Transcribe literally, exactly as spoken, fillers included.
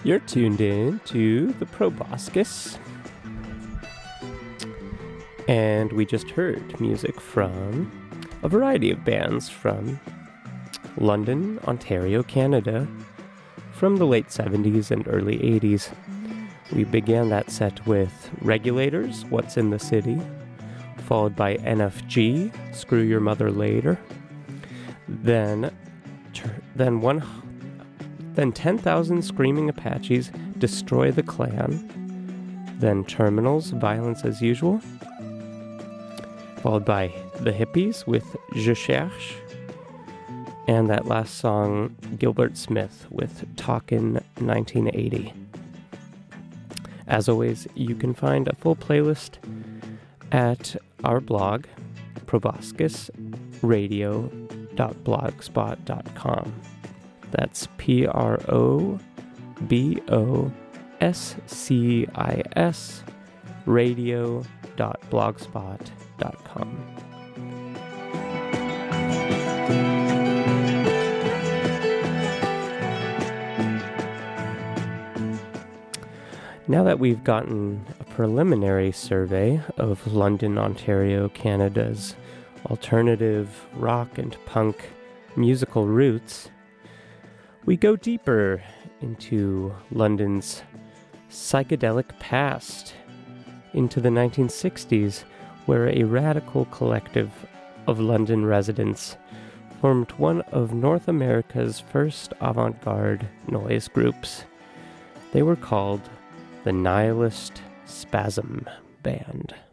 You're tuned in to the Proboscis. And we just heard music from a variety of bands from London, Ontario, Canada, from the late seventies and early eighties. We began that set with Regulators, What's in the City, followed by N F G, Screw Your Mother Later. Then, then one, then ten thousand Screaming Apaches, Destroy the Klan. Then Terminals, Violence as Usual, followed by The Hippies with Je Cherche, and that last song, Gilbert Smith with Talkin' nineteen eighty. As always, you can find a full playlist at our blog, proboscis radio dot blogspot dot com. That's P R O B O S C I S radio dot blogspot dot com. Now that we've gotten a preliminary survey of London, Ontario, Canada's alternative rock and punk musical roots, we go deeper into London's psychedelic past, into the nineteen sixties, where a radical collective of London residents formed one of North America's first avant-garde noise groups. They were called the Nihilist Spasm Band.